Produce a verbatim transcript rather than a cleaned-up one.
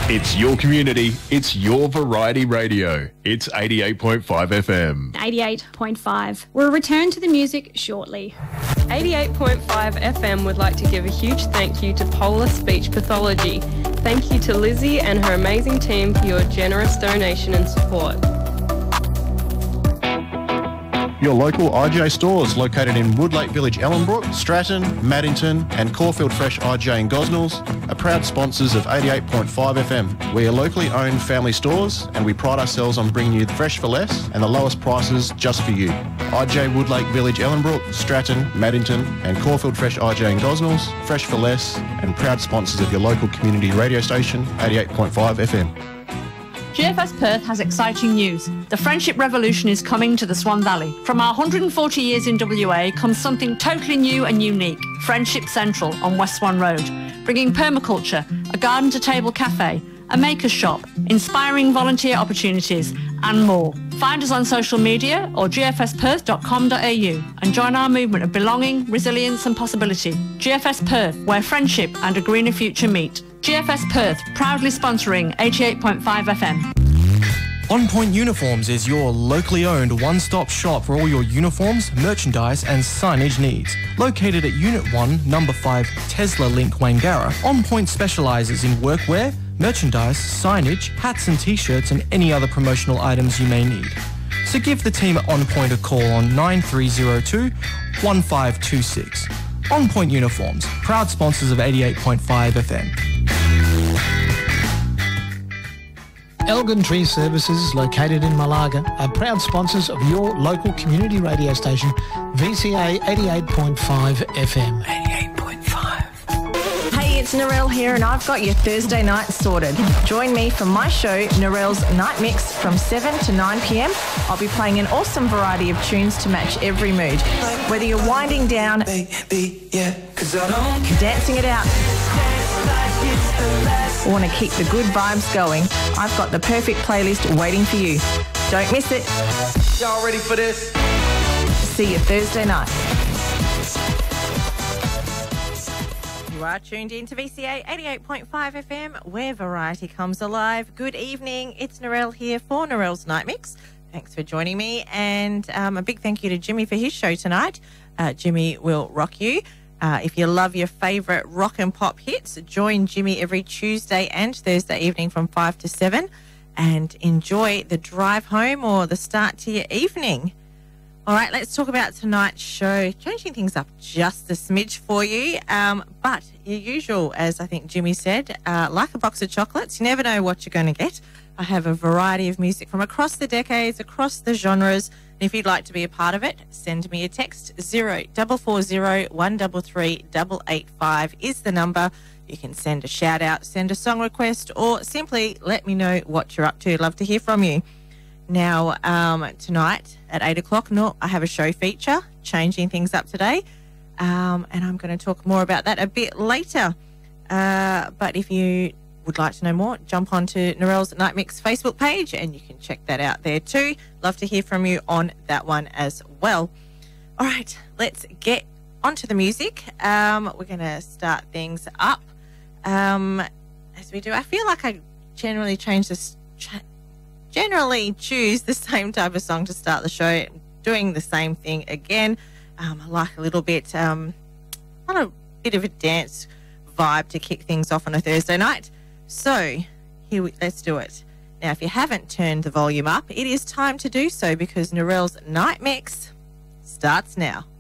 It's your community. It's your variety radio. It's eighty-eight point five F M. eighty-eight point five. We'll return to the music shortly. eighty-eight point five F M would like to give a huge thank you to Polar Speech Pathology. Thank you to Lizzie and her amazing team for your generous donation and support. Your local I J stores located in Woodlake Village, Ellenbrook, Stratton, Maddington and Caulfield Fresh I J in Gosnells are proud sponsors of eighty-eight point five F M. We are locally owned family stores and we pride ourselves on bringing you fresh for less and the lowest prices just for you. I J Woodlake Village, Ellenbrook, Stratton, Maddington and Caulfield Fresh I J in Gosnells, fresh for less and proud sponsors of your local community radio station, eighty-eight point five F M. G F S Perth has exciting news. The Friendship Revolution is coming to the Swan Valley. From our one hundred forty years in W A comes something totally new and unique, Friendship Central on West Swan Road, bringing permaculture, a garden-to-table cafe, a maker's shop, inspiring volunteer opportunities and more. Find us on social media or g f s perth dot com dot a u and join our movement of belonging, resilience and possibility. G F S Perth, where friendship and a greener future meet. G F S Perth, proudly sponsoring eighty-eight point five F M. On Point Uniforms is your locally owned one-stop shop for all your uniforms, merchandise and signage needs. Located at Unit one, Number five, Tesla Link, Wangara, On Point specialises in workwear, merchandise, signage, hats and t-shirts and any other promotional items you may need. So give the team at On Point a call on nine three zero two, one five two six. On Point Uniforms, proud sponsors of eighty-eight point five F M. Elgin Tree Services, located in Malaga, are proud sponsors of your local community radio station, V C A eighty-eight point five F M. eighty-eight point five. Hey, it's Narelle here and I've got your Thursday night sorted. Join me for my show, Narelle's Night Mix, from seven to nine p m. I'll be playing an awesome variety of tunes to match every mood. Whether you're winding down, baby, yeah, 'cause I don't dancing it out, or want to keep the good vibes going, I've got the perfect playlist waiting for you. Don't miss it. Y'all ready for this? See you Thursday night. You are tuned in to V C A eighty-eight point five F M, where variety comes alive. Good evening. It's Narelle here for Narelle's Night Mix. Thanks for joining me, and um, a big thank you to Jimmy for his show tonight. Uh, Jimmy will rock you. Uh, if you love your favourite rock and pop hits, join Jimmy every Tuesday and Thursday evening from five to seven and enjoy the drive home or the start to your evening. All right, let's talk about tonight's show. Changing things up just a smidge for you, um, but your usual, as I think Jimmy said, uh, like a box of chocolates, you never know what you're going to get. I have a variety of music from across the decades, across the genres. And if you'd like to be a part of it, send me a text. zero four four zero, one three three, eight eight five is the number. You can send a shout out, send a song request, or simply let me know what you're up to. Love to hear from you. Now, um, tonight at eight o'clock, no, I have a show feature, changing things up today. Um, and I'm going to talk more about that a bit later. Uh, but if you would like to know more, jump onto Narelle's Night Mix Facebook page and you can check that out there too. Love to hear from you on that one as well. All right, let's get onto the music. Um, we're going to start things up um, as we do. I feel like I generally change this, generally choose the same type of song to start the show, doing the same thing again. Um, I like a little bit, um, on a bit of a dance vibe to kick things off on a Thursday night. So here we, let's do it. Now, if you haven't turned the volume up, it is time to do so because Narelle's Night Mix starts now.